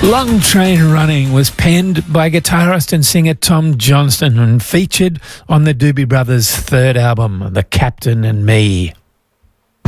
Long Train Running was penned by guitarist and singer Tom Johnston and featured on the Doobie Brothers' third album, The Captain and Me.